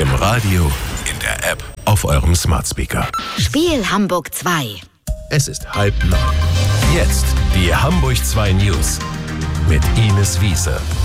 Im Radio, in der App, auf eurem Smart Speaker. Spiel Hamburg 2. Es ist 8:30. Jetzt die Hamburg 2 News mit Ines Wiese.